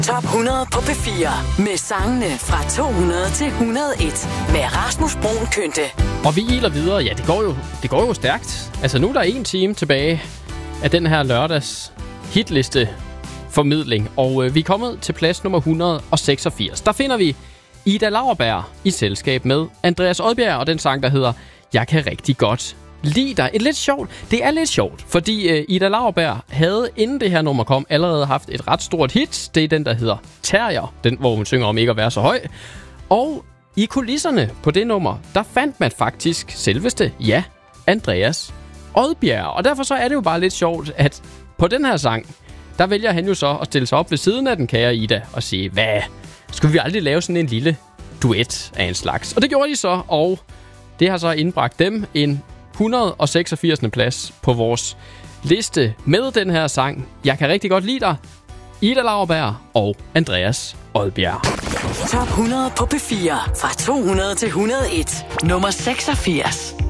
Top 100 på P4 med sangene fra 200 til 101 med Rasmus Bruun Kønte. Og vi iler videre. Ja, det går jo stærkt. Altså nu er der 1 time tilbage af den her lørdags hitliste formidling. Og vi er kommet til plads nummer 186. Der finder vi Ida Lauerberg i selskab med Andreas Odbjerg og den sang, der hedder Jeg kan rigtig godt lide dig. Det er lidt sjovt, fordi Ida Lauerberg havde, inden det her nummer kom, allerede haft et ret stort hit. Det er den, der hedder Terrier, den hvor hun synger om ikke at være så høj. Og i kulisserne på det nummer, der fandt man faktisk selveste, Andreas Odbjerg. Og derfor så er det jo bare lidt sjovt, at på den her sang, der vælger han jo så at stille sig op ved siden af den kære Ida og sige, hvad, skulle vi aldrig lave sådan en lille duet af en slags? Og det gjorde de så, og det har så indbragt dem en 186. plads på vores liste med den her sang. Jeg kan rigtig godt lide dig. Ida Lauerberg og Andreas Odbjerg. Top 100 på P4 fra 200 til 101. Nummer 86.